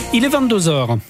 Il est 22h.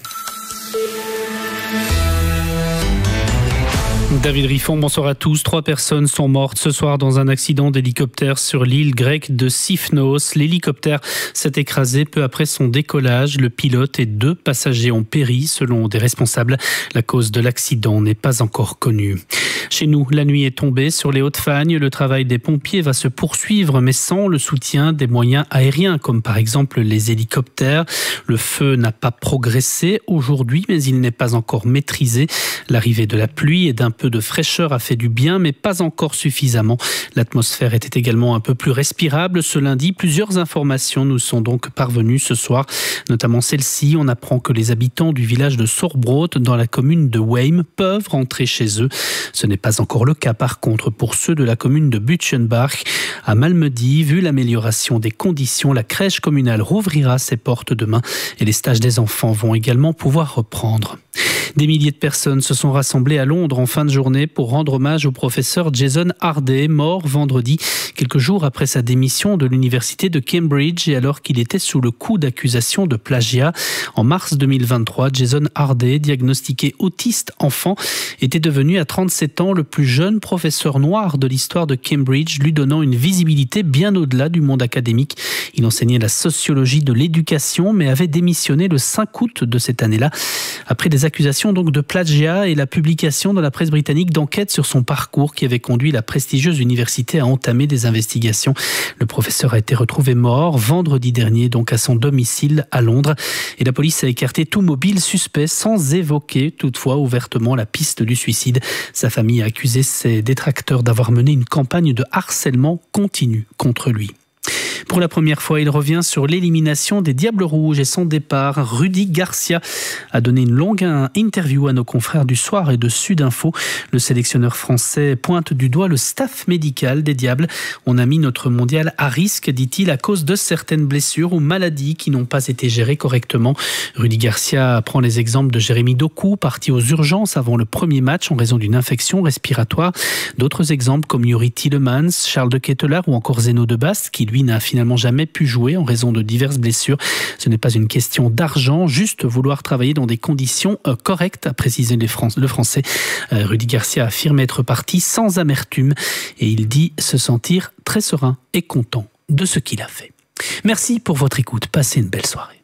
David Riffon, bonsoir à tous. 3 personnes sont mortes ce soir dans un accident d'hélicoptère sur l'île grecque de Sifnos. L'hélicoptère s'est écrasé peu après son décollage. Le pilote et 2 passagers ont péri selon des responsables. La cause de l'accident n'est pas encore connue. Chez nous, la nuit est tombée sur les Hauts-de-Fagne. Le travail des pompiers va se poursuivre, mais sans le soutien des moyens aériens, comme par exemple les hélicoptères. Le feu n'a pas progressé aujourd'hui, mais il n'est pas encore maîtrisé. L'arrivée de la pluie et d'un peu de fraîcheur a fait du bien, mais pas encore suffisamment. L'atmosphère était également un peu plus respirable ce lundi. Plusieurs informations nous sont donc parvenues ce soir, notamment celle-ci. On apprend que les habitants du village de Sorbrot, dans la commune de Weim, peuvent rentrer chez eux. Ce n'est pas encore le cas, par contre, pour ceux de la commune de Butchenbach. À Malmedy, vu l'amélioration des conditions, la crèche communale rouvrira ses portes demain et les stages des enfants vont également pouvoir reprendre. Des milliers de personnes se sont rassemblées à Londres en fin de journée pour rendre hommage au professeur Jason Harday, mort vendredi, quelques jours après sa démission de l'université de Cambridge et alors qu'il était sous le coup d'accusations de plagiat. En mars 2023, Jason Harday, diagnostiqué autiste enfant, était devenu à 37 ans le plus jeune professeur noir de l'histoire de Cambridge, lui donnant une visibilité bien au-delà du monde académique. Il enseignait la sociologie de l'éducation, mais avait démissionné le 5 août de cette année-là, après des accusations donc de plagiat et la publication dans la presse britannique d'enquêtes sur son parcours qui avait conduit la prestigieuse université à entamer des investigations. Le professeur a été retrouvé mort vendredi dernier, donc à son domicile à Londres. Et la police a écarté tout mobile suspect sans évoquer toutefois ouvertement la piste du suicide. Sa famille a accusé ses détracteurs d'avoir mené une campagne de harcèlement continu contre lui. Pour la première fois, il revient sur l'élimination des Diables Rouges et son départ. Rudy Garcia a donné une longue interview à nos confrères du Soir et de Sud Info. Le sélectionneur français pointe du doigt le staff médical des Diables. On a mis notre mondial à risque, dit-il, à cause de certaines blessures ou maladies qui n'ont pas été gérées correctement. Rudy Garcia prend les exemples de Jérémy Doku, parti aux urgences avant le premier match en raison d'une infection respiratoire. D'autres exemples comme Yuri Tillemans, Charles de Ketelaar ou encore Zeno de Bast, qui lui n'a finalement jamais pu jouer en raison de diverses blessures. Ce n'est pas une question d'argent, juste vouloir travailler dans des conditions correctes, a précisé le français. Rudy Garcia affirme être parti sans amertume et il dit se sentir très serein et content de ce qu'il a fait. Merci pour votre écoute, passez une belle soirée.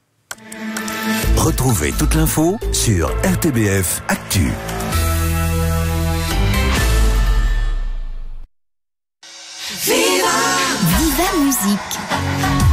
Retrouvez toute l'info sur RTBF Actu. Viva Musique.